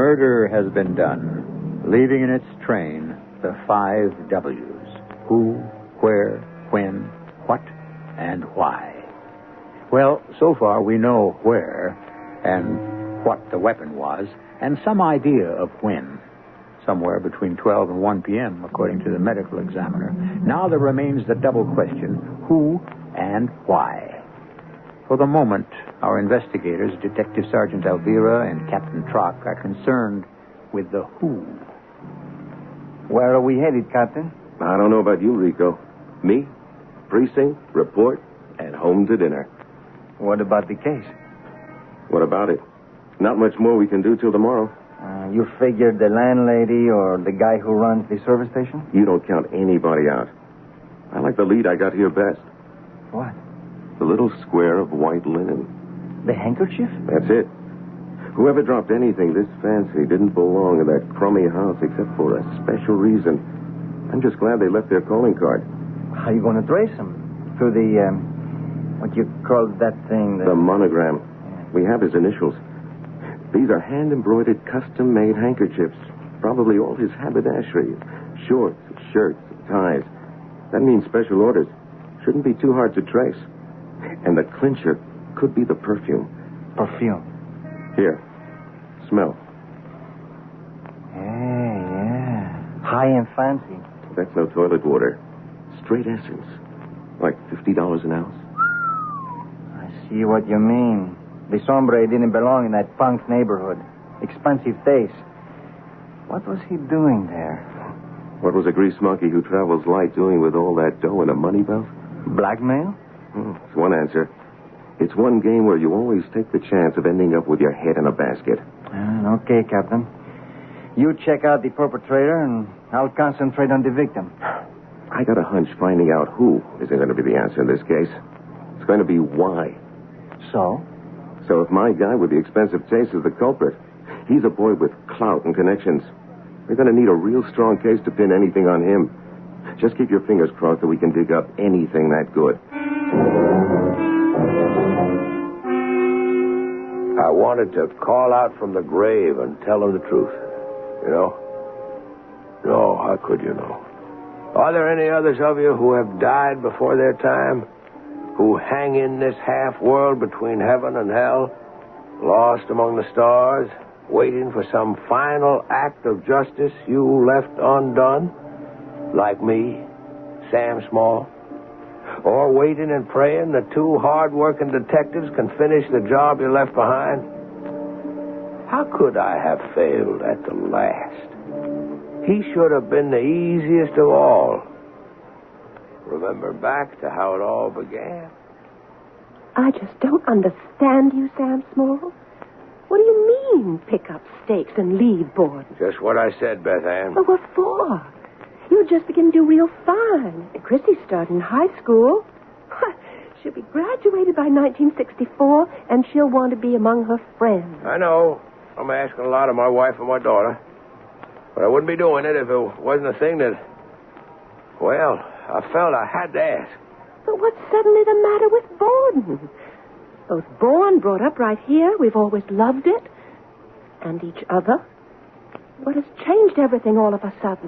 Murder has been done, leaving in its train the 5 W's. Who, where, when, what, and why. Well, so far we know where and what the weapon was, and some idea of when. Somewhere between 12 and 1 p.m., according to the medical examiner. Now there remains the double question, who and why. For the moment, our investigators, Detective Sergeant Elvira and Captain Trock, are concerned with the who. Where are we headed, Captain? I don't know about you, Rico. Me, precinct, report, and home to dinner. What about the case? What about it? Not much more we can do till tomorrow. You figured the landlady or the guy who runs the service station? You don't count anybody out. I like the lead I got here best. What? The little square of white linen. The handkerchief? That's it. Whoever dropped anything this fancy didn't belong in that crummy house except for a special reason. I'm just glad they left their calling card. How are you going to trace them? Through the, what you call that thing? The monogram. We have his initials. These are hand-embroidered, custom-made handkerchiefs. Probably all his haberdashery. Shorts, shirts, ties. That means special orders. Shouldn't be too hard to trace. And the clincher could be the perfume. Perfume? Here. Smell. Yeah. High and fancy. That's no toilet water. Straight essence. Like $50 an ounce. I see what you mean. The hombre didn't belong in that punk's neighborhood. Expensive taste. What was he doing there? What was a grease monkey who travels light doing with all that dough in a money belt? Blackmail? It's one answer. It's one game where you always take the chance of ending up with your head in a basket. Okay, Captain. You check out the perpetrator, and I'll concentrate on the victim. I got a hunch finding out who isn't going to be the answer in this case. It's going to be why. So? So if my guy with the expensive taste is the culprit, he's a boy with clout and connections. We're going to need a real strong case to pin anything on him. Just keep your fingers crossed that we can dig up anything that good. I wanted to call out from the grave and tell him the truth. You know? No, how could you know? Are there any others of you who have died before their time? Who hang in this half-world between heaven and hell, lost among the stars, waiting for some final act of justice you left undone? Like me, Sam Small? Or waiting and praying that 2 hard-working detectives can finish the job you left behind? How could I have failed at the last? He should have been the easiest of all. Remember back to how it all began? I just don't understand you, Sam Small. What do you mean, pick up stakes and leave Borden? Just what I said, Beth Ann. Well, what for? You'll just begin to do real fine. Chrissy's starting high school. She'll be graduated by 1964, and she'll want to be among her friends. I know. I'm asking a lot of my wife and my daughter. But I wouldn't be doing it if it wasn't a thing that... Well, I felt I had to ask. But what's suddenly the matter with Borden? Both born, brought up right here. We've always loved it. And each other. What has changed everything all of a sudden?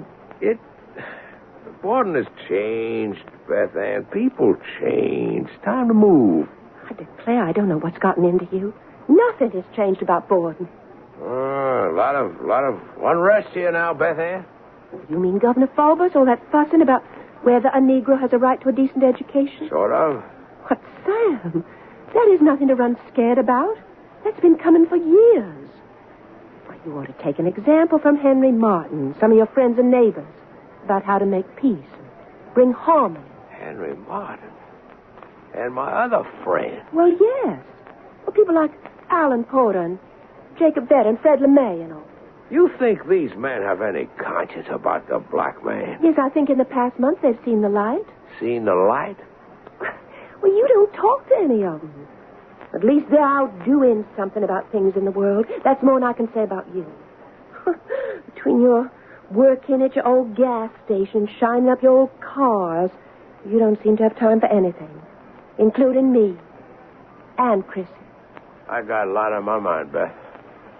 Borden has changed, Beth Ann. People change. Time to move. I declare I don't know what's gotten into you. Nothing has changed about Borden. A lot of unrest here now, Beth Ann. You mean Governor Fulbus? All that fussing about whether a Negro has a right to a decent education? Sort of. What, Sam? That is nothing to run scared about. That's been coming for years. Why, you ought to take an example from Henry Martin, some of your friends and neighbors, about how to make peace and bring harmony. Henry Martin? And my other friend? Well, yes. Well, people like Alan Porter and Jacob Bett and Fred LeMay and all. You think these men have any conscience about the black man? Yes, I think in the past month they've seen the light. Seen the light? Well, you don't talk to any of them. At least they're out doing something about things in the world. That's more than I can say about you. Between your working at your old gas station, shining up your old cars, you don't seem to have time for anything, including me and Chrissy. I got a lot on my mind, Beth.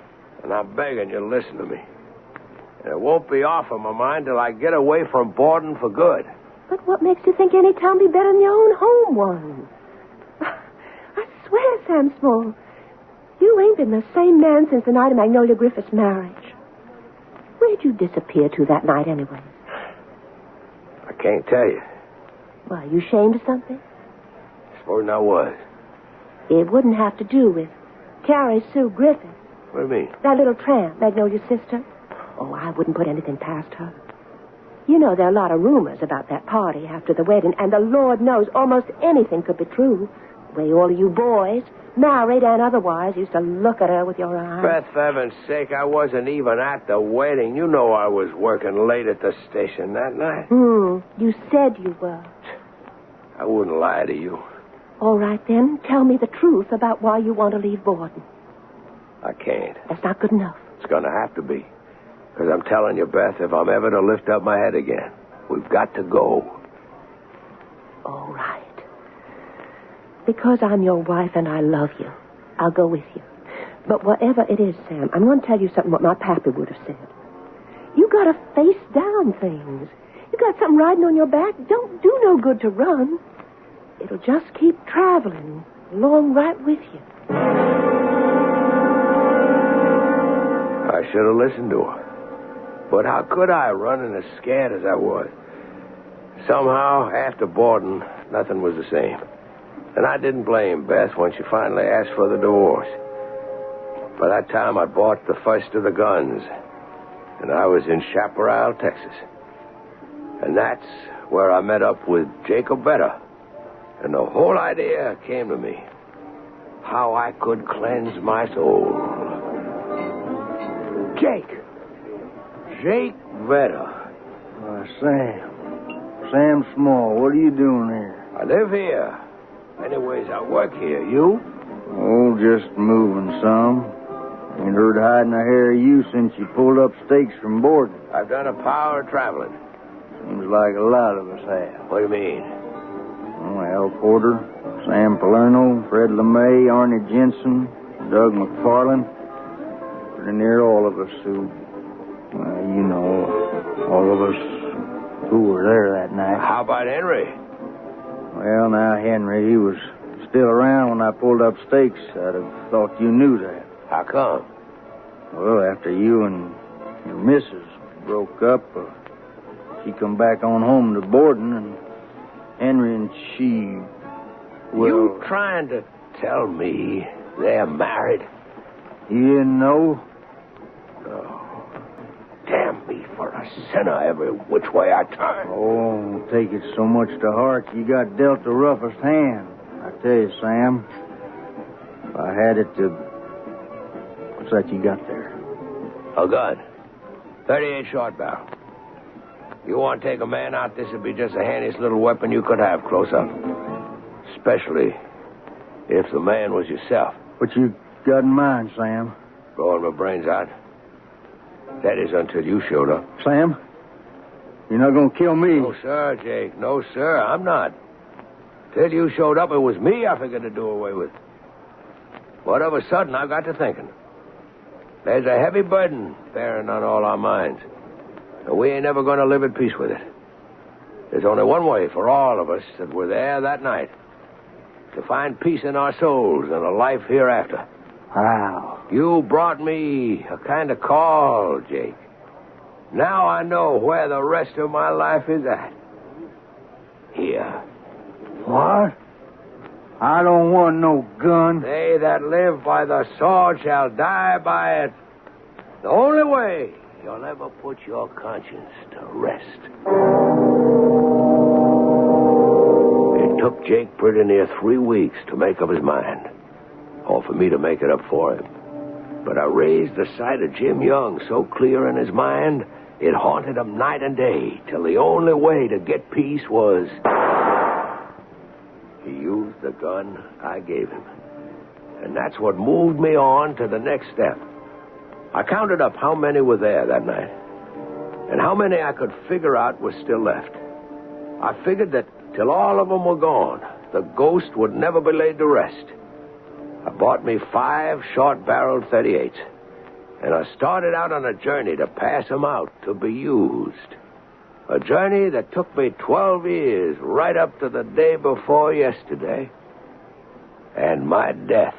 And I'm begging you to listen to me. And it won't be off of my mind till I get away from Borden for good. But what makes you think any town be better than your own home one? I swear, Sam Small, you ain't been the same man since the night of Magnolia Griffith's marriage. Where'd you disappear to that night anyway? I can't tell you. Why, you ashamed of something? Supposing I was. It wouldn't have to do with Carrie Sue Griffith. What do you mean? That little tramp, Magnolia's sister. Oh, I wouldn't put anything past her. You know, there are a lot of rumors about that party after the wedding, and the Lord knows almost anything could be true. The way all of you boys, married and otherwise, used to look at her with your eyes. Beth, for heaven's sake, I wasn't even at the wedding. You know I was working late at the station that night. You said you were. I wouldn't lie to you. All right, then. Tell me the truth about why you want to leave Borden. I can't. That's not good enough. It's going to have to be. Because I'm telling you, Beth, if I'm ever to lift up my head again, we've got to go. All right. Because I'm your wife and I love you, I'll go with you. But whatever it is, Sam, I'm going to tell you something what my pappy would have said. You got to face down things. You got something riding on your back. Don't do no good to run. It'll just keep traveling along right with you. I should have listened to her. But how could I, running as scared as I was? Somehow, after Borden, nothing was the same. And I didn't blame Beth when she finally asked for the divorce. By that time, I'd bought the first of the guns. And I was in Chaparral, Texas. And that's where I met up with Jacob Vetter. And the whole idea came to me. How I could cleanse my soul. Jake Vetter. Sam Small, what are you doing here? I live here. Anyways, I work here. You? Oh, just moving some. Ain't heard hiding a hair of you since you pulled up stakes from Borden. I've done a power of traveling. Seems like a lot of us have. What do you mean? Oh, Al Porter, Sam Palerno, Fred LeMay, Arnie Jensen, Doug McFarland. Pretty near all of us who, you know, all of us who were there that night. How about Henry? Well, now, Henry, he was still around when I pulled up stakes. I'd have thought you knew that. How come? Well, after you and your missus broke up, she come back on home to Borden, and Henry and she, well... You trying to tell me they're married? You didn't know? Oh, damn me for a sinner every which way I turn. Oh, don't take it so much to heart. You got dealt the roughest hand. I tell you, Sam, if I had it to... What's that you got there? A gun. 38 short barrel. You want to take a man out, this would be just the handiest little weapon you could have close up. Especially if the man was yourself. What you got in mind, Sam? Blowing my brains out. That is until you showed up. Sam? You're not going to kill me? No, sir, Jake. No, sir, I'm not. Till you showed up, it was me I figured to do away with. But of a sudden, I got to thinking. There's a heavy burden bearing on all our minds. And we ain't never going to live at peace with it. There's only one way for all of us that were there that night. To find peace in our souls and a life hereafter. How? You brought me a kind of call, Jake. Now I know where the rest of my life is at. Here. What? I don't want no gun. They that live by the sword shall die by it. The only way you'll ever put your conscience to rest. It took Jake pretty near 3 weeks to make up his mind. Or for me to make it up for him. But I raised the sight of Jim Young so clear in his mind, it haunted him night and day, till the only way to get peace was... He used the gun I gave him. And that's what moved me on to the next step. I counted up how many were there that night. And how many I could figure out were still left. I figured that till all of them were gone, the ghost would never be laid to rest. I bought me 5 short-barreled 38s. And I started out on a journey to pass 'em out, to be used. A journey that took me 12 years, right up to the day before yesterday. And my death.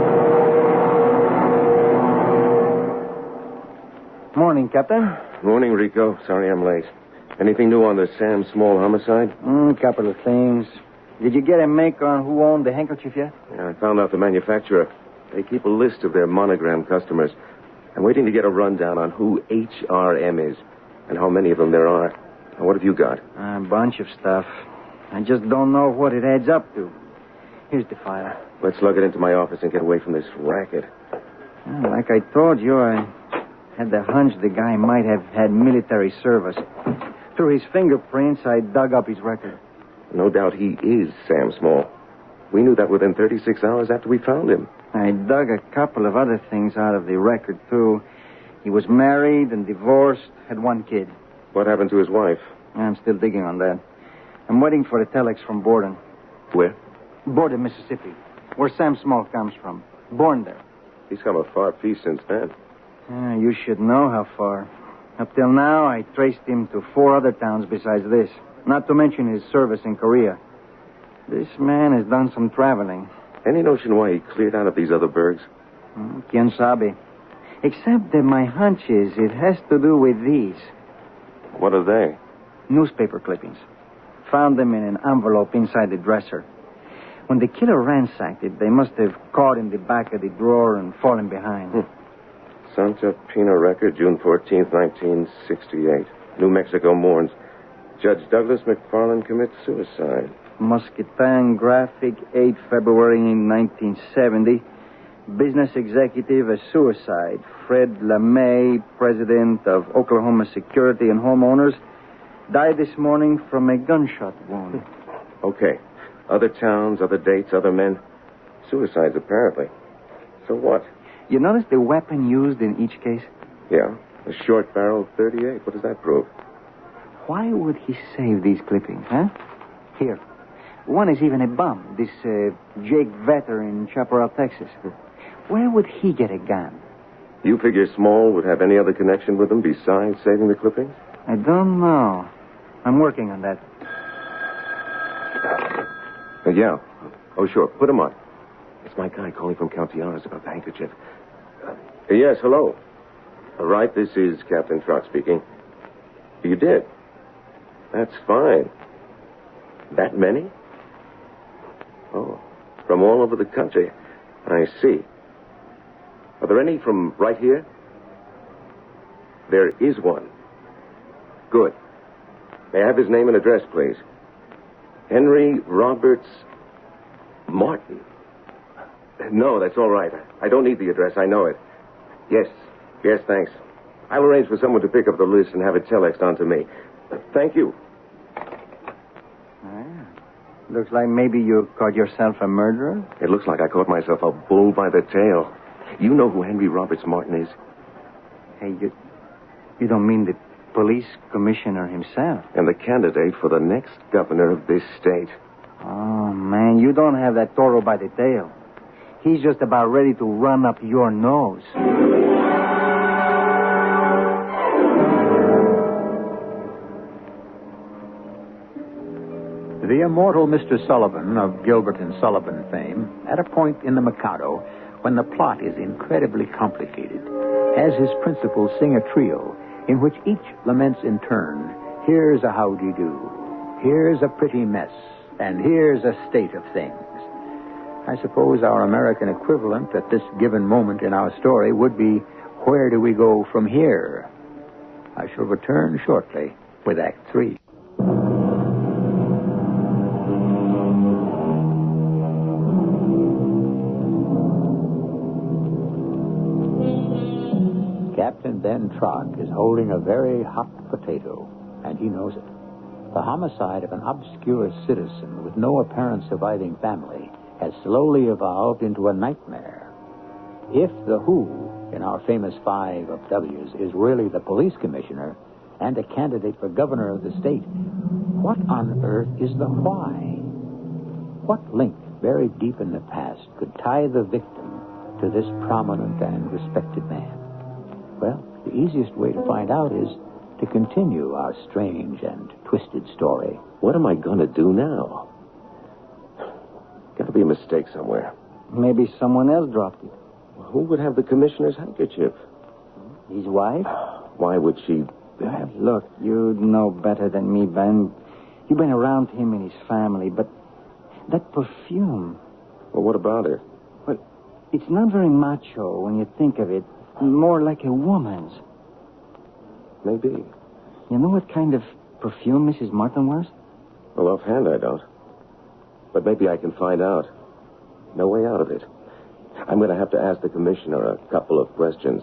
Morning, Captain. Morning, Rico. Sorry I'm late. Anything new on the Sam Small homicide? Couple of things. Did you get a make on who owned the handkerchief yet? Yeah, I found out the manufacturer. They keep a list of their monogram customers. I'm waiting to get a rundown on who HRM is and how many of them there are. Now, what have you got? A bunch of stuff. I just don't know what it adds up to. Here's the file. Let's lug it into my office and get away from this racket. Like I told you, I had the hunch the guy might have had military service. Through his fingerprints, I dug up his record. No doubt he is Sam Small. We knew that within 36 hours after we found him. I dug a couple of other things out of the record, too. He was married and divorced, had one kid. What happened to his wife? I'm still digging on that. I'm waiting for a telex from Borden. Where? Borden, Mississippi, where Sam Small comes from. Born there. He's come a far piece since then. You should know how far. Up till now, I traced him to 4 other towns besides this, not to mention his service in Korea. This man has done some traveling. Any notion why he cleared out of these other burgs? Quien sabe. Except that my hunch is it has to do with these. What are they? Newspaper clippings. Found them in an envelope inside the dresser. When the killer ransacked it, they must have caught in the back of the drawer and fallen behind. Santa Pina Record, June 14th, 1968. New Mexico mourns. Judge Douglas McFarland commits suicide. Muscatine Graphic, 8 February 1970. Business executive, a suicide. Fred LeMay, president of Oklahoma Security and Homeowners, died this morning from a gunshot wound. Okay. Other towns, other dates, other men. Suicides, apparently. So what? You notice the weapon used in each case? Yeah, a short barrel 38. What does that prove? Why would he save these clippings, huh? Here. One is even a bum. This Jake Vetter in Chaparral, Texas. Where would he get a gun? You figure Small would have any other connection with them besides saving the clippings? I don't know. I'm working on that. Yeah. Oh, sure. Put him on. It's my guy calling from Caltiaras about the handkerchief. Yes, hello. All right, this is Captain Trot speaking. You did? That's fine. That many? Oh, from all over the country. I see. Are there any from right here? There is one. Good. May I have his name and address, please? Henry Roberts Martin. No, that's all right. I don't need the address. I know it. Yes, thanks. I'll arrange for someone to pick up the list and have it telexed on to me. Thank you. Looks like maybe you caught yourself a murderer. It looks like I caught myself a bull by the tail. You know who Henry Roberts Martin is? Hey, you don't mean the police commissioner himself? And the candidate for the next governor of this state. Oh, man, you don't have that toro by the tail. He's just about ready to run up your nose. The immortal Mr. Sullivan of Gilbert and Sullivan fame, at a point in The Mikado, when the plot is incredibly complicated, has his principals sing a trio in which each laments in turn, here's a howdy-do, here's a pretty mess, and here's a state of things. I suppose our American equivalent at this given moment in our story would be, where do we go from here? I shall return shortly with Act 3. Captain Ben Trott is holding a very hot potato, and he knows it. The homicide of an obscure citizen with no apparent surviving family has slowly evolved into a nightmare. If the who in our famous 5 of W's is really the police commissioner and a candidate for governor of the state, what on earth is the why? What link buried deep in the past could tie the victim to this prominent and respected man? Well, the easiest way to find out is to continue our strange and twisted story. What am I going to do now? Got to be a mistake somewhere. Maybe someone else dropped it. Who would have the commissioner's handkerchief? His wife? Why would she... Look, you know better than me, Ben. You've been around him and his family, but that perfume... Well, what about it? Well, it's not very macho when you think of it. More like a woman's. Maybe. You know what kind of perfume Mrs. Martin wears? Well, offhand, I don't. But maybe I can find out. No way out of it. I'm going to have to ask the commissioner a couple of questions.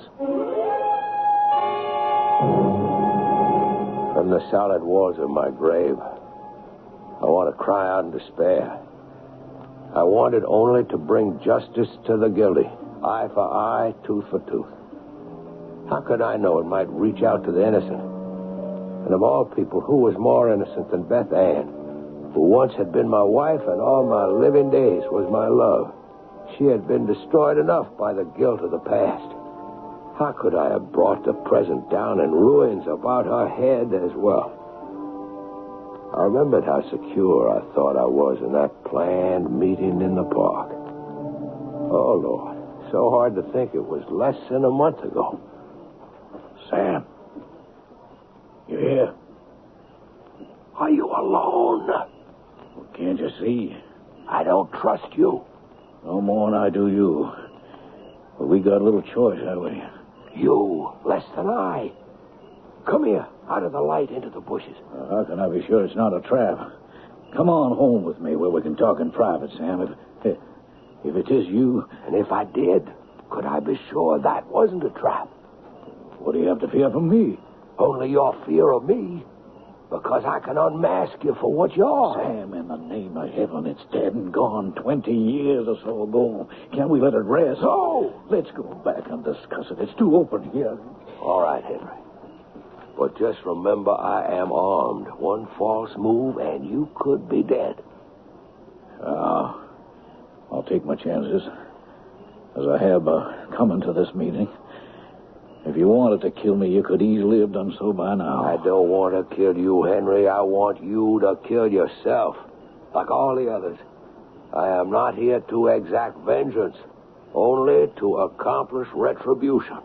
From the solid walls of my grave, I want to cry out in despair. I wanted only to bring justice to the guilty. Eye for eye, tooth for tooth. How could I know it might reach out to the innocent? And of all people, who was more innocent than Beth Ann, who once had been my wife and all my living days was my love? She had been destroyed enough by the guilt of the past. How could I have brought the present down in ruins about her head as well? I remembered how secure I thought I was in that planned meeting in the park. Oh, Lord, so hard to think it was less than a month ago. Sam, you here? Are you alone? Well, can't you see? I don't trust you. No more than I do you. But we got a little choice, haven't we? You, less than I. Come here, out of the light into the bushes. How can I be sure it's not a trap? Come on home with me where we can talk in private, Sam. If it is you... And if I did, could I be sure that wasn't a trap? What do you have to fear from me? Only your fear of me. Because I can unmask you for what you are. Sam, in the name of heaven, it's dead and gone 20 years or so ago. Can't we let it rest? No! Let's go back and discuss it. It's too open here. All right, Henry. But just remember, I am armed. One false move, and you could be dead. I'll take my chances. As I have coming to this meeting. If you wanted to kill me, you could easily have done so by now. I don't want to kill you, Henry. I want you to kill yourself, like all the others. I am not here to exact vengeance, only to accomplish retribution.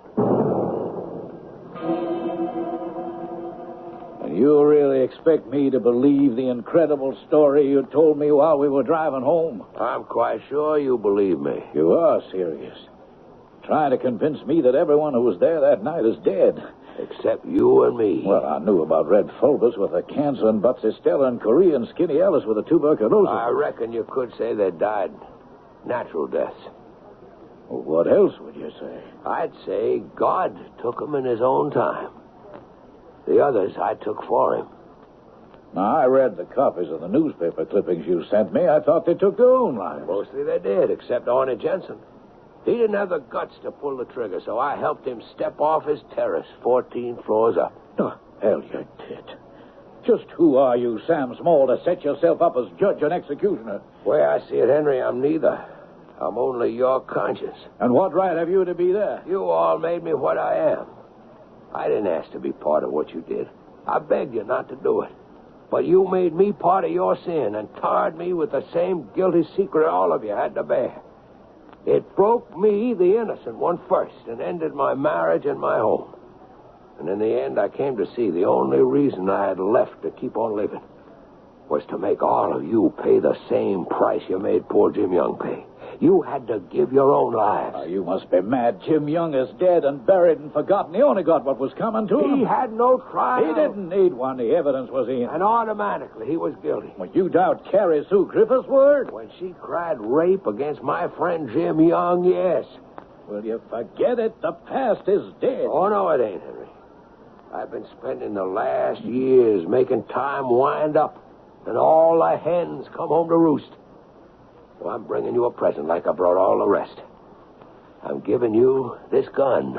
And you really expect me to believe the incredible story you told me while we were driving home? I'm quite sure you believe me. You are serious. Trying to convince me that everyone who was there that night is dead. Except you and me. Well, I knew about Red Fulvus with the cancer and Butsy Stella and Correa and Skinny Ellis with the tuberculosis. I reckon you could say they died natural deaths. Well, what else would you say? I'd say God took them in his own time. The others I took for him. Now, I read the copies of the newspaper clippings you sent me. I thought they took their own lives. Mostly they did, except Arnie Jensen. He didn't have the guts to pull the trigger, so I helped him step off his terrace 14 floors up. Oh, hell, you did. Just who are you, Sam Small, to set yourself up as judge and executioner? The way I see it, Henry, I'm neither. I'm only your conscience. And what right have you to be there? You all made me what I am. I didn't ask to be part of what you did. I begged you not to do it. But you made me part of your sin and tarred me with the same guilty secret all of you had to bear. It broke me, the innocent one, first, and ended my marriage and my home. And in the end, I came to see the only reason I had left to keep on living was to make all of you pay the same price you made poor Jim Young pay. You had to give your own lives. Oh, you must be mad. Jim Young is dead and buried and forgotten. He only got what was coming to him. He had no trial. He didn't need one. The evidence was in. And automatically, he was guilty. Well, you doubt Carrie Sue Griffith's word? When she cried rape against my friend Jim Young, yes. Well, you forget it. The past is dead. Oh, no, it ain't, Henry. I've been spending the last years making time wind up, and all the hens come home to roost. So I'm bringing you a present like I brought all the rest. I'm giving you this gun.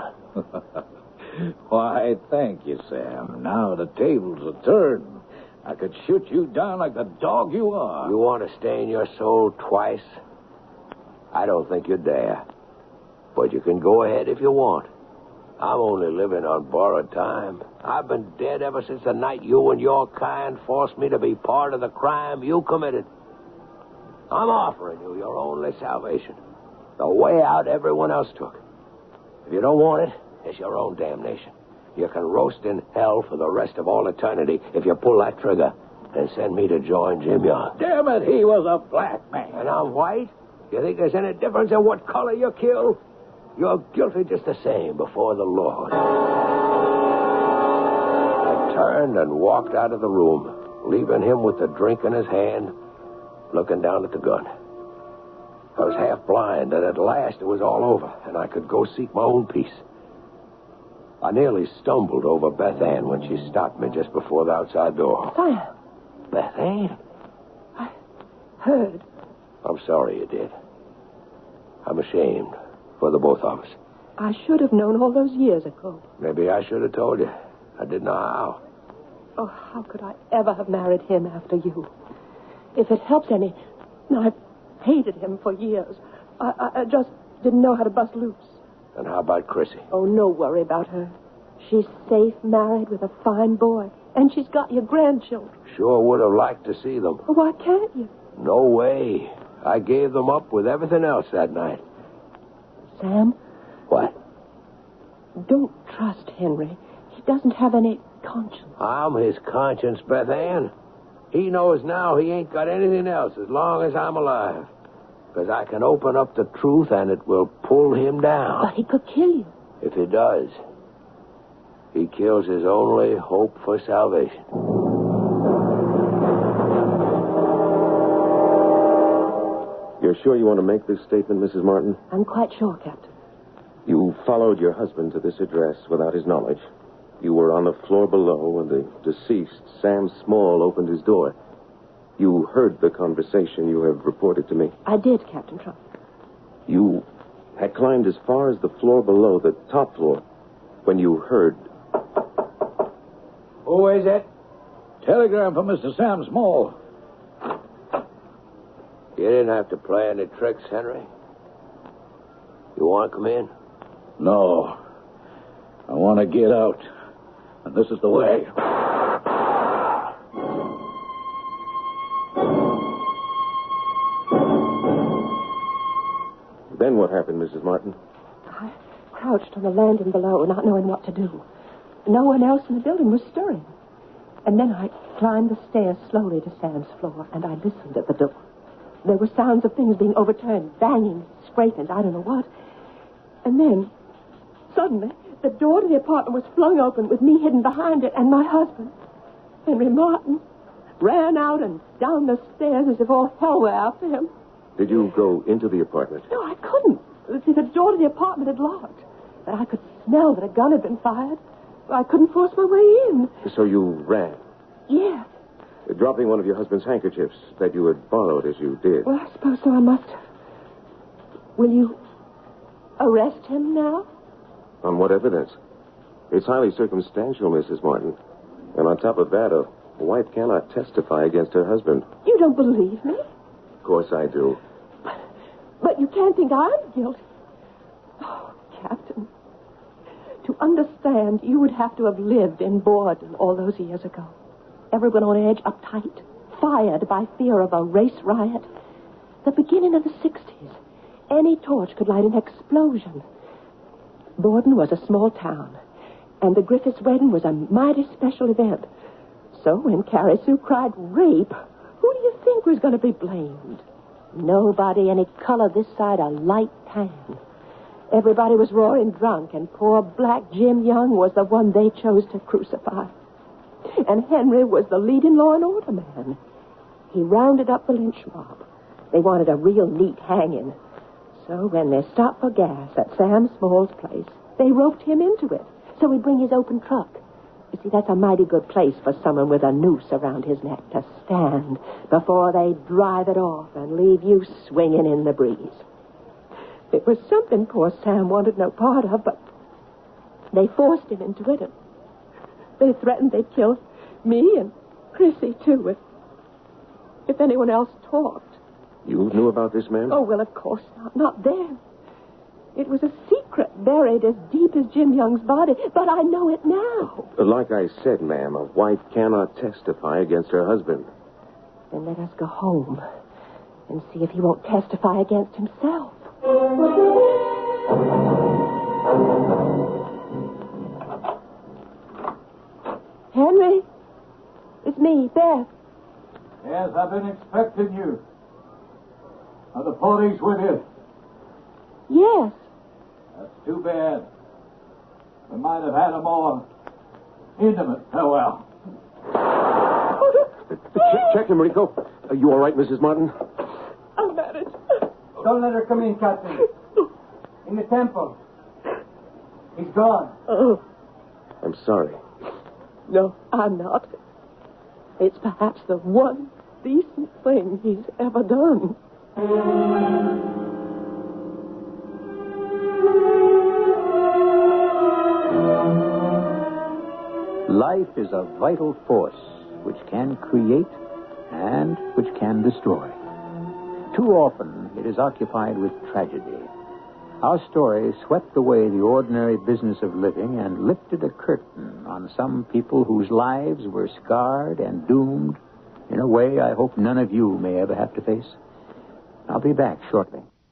Why, thank you, Sam. Now the tables are turned. I could shoot you down like the dog you are. You want to stain your soul twice? I don't think you dare. But you can go ahead if you want. I'm only living on borrowed time. I've been dead ever since the night you and your kind forced me to be part of the crime you committed. I'm offering you your only salvation. The way out everyone else took. If you don't want it, it's your own damnation. You can roast in hell for the rest of all eternity if you pull that trigger and send me to join Jim Young. Damn it, he was a black man. And I'm white? You think there's any difference in what color you kill? You're guilty just the same before the Lord. I turned and walked out of the room, leaving him with the drink in his hand, looking down at the gun. I was half blind, and at last it was all over, and I could go seek my own peace. I nearly stumbled over Beth Ann when she stopped me just before the outside door. Sam. Beth Ann? I heard. I'm sorry you did. I'm ashamed for the both of us. I should have known all those years ago. Maybe I should have told you. I didn't know how. Oh, how could I ever have married him after you? If it helps any, I've hated him for years. I just didn't know how to bust loose. And how about Chrissy? Oh, no worry about her. She's safe, married with a fine boy. And she's got your grandchildren. Sure would have liked to see them. Well, why can't you? No way. I gave them up with everything else that night. Sam? What? Don't trust Henry. He doesn't have any conscience. I'm his conscience, Beth Ann. He knows now he ain't got anything else as long as I'm alive. Because I can open up the truth and it will pull him down. But he could kill you. If he does, he kills his only hope for salvation. You're sure you want to make this statement, Mrs. Martin? I'm quite sure, Captain. You followed your husband to this address without his knowledge. You were on the floor below when the deceased, Sam Small, opened his door. You heard the conversation you have reported to me. I did, Captain Trump. You had climbed as far as the floor below, the top floor, when you heard... Who is it? Telegram from Mr. Sam Small. You didn't have to play any tricks, Henry. You want to come in? No. I want to get out. And this is the way. Then what happened, Mrs. Martin? I crouched on the landing below, not knowing what to do. No one else in the building was stirring. And then I climbed the stairs slowly to Sam's floor, and I listened at the door. There were sounds of things being overturned, banging, scrapings, I don't know what. And then, suddenly, the door to the apartment was flung open with me hidden behind it, and my husband, Henry Martin, ran out and down the stairs as if all hell were after him. Did you go into the apartment? No, I couldn't. See, the door to the apartment had locked. But I could smell that a gun had been fired. I couldn't force my way in. So you ran? Yes. Dropping one of your husband's handkerchiefs that you had borrowed as you did. Well, I suppose so. I must have. Will you arrest him now? On what evidence? It's highly circumstantial, Mrs. Martin. And on top of that, a wife cannot testify against her husband. You don't believe me? Of course I do. But you can't think I'm guilty. Oh, Captain. To understand, you would have to have lived in Borden all those years ago. Everyone on edge, uptight, fired by fear of a race riot. The beginning of the 60s. Any torch could light an explosion. Borden was a small town, and the Griffiths' wedding was a mighty special event. So when Carrie Sue cried rape, who do you think was going to be blamed? Nobody any color this side a light tan. Everybody was roaring drunk, and poor black Jim Young was the one they chose to crucify. And Henry was the leading law and order man. He rounded up the lynch mob. They wanted a real neat hanging. So when they stopped for gas at Sam Small's place, they roped him into it so he'd bring his open truck. You see, that's a mighty good place for someone with a noose around his neck to stand before they drive it off and leave you swinging in the breeze. It was something poor Sam wanted no part of, but they forced him into it. And they threatened they'd kill me and Chrissy, too, if anyone else talked. You knew about this man? Oh, well, of course not. Not then. It was a secret buried as deep as Jim Young's body, but I know it now. Like I said, ma'am, a wife cannot testify against her husband. Then let us go home and see if he won't testify against himself. Henry, it's me, Beth. Yes, I've been expecting you. Are the police with you? Yes. That's too bad. We might have had a more intimate farewell. Check him, Rico. Are you all right, Mrs. Martin? I'll manage. Don't let her come in, Captain. In the temple. He's gone. Oh, I'm sorry. no, I'm not. It's perhaps the one decent thing he's ever done. Life is a vital force which can create and which can destroy. Too often, it is occupied with tragedy. Our story swept away the ordinary business of living and lifted a curtain on some people whose lives were scarred and doomed in a way I hope none of you may ever have to face. I'll be back shortly.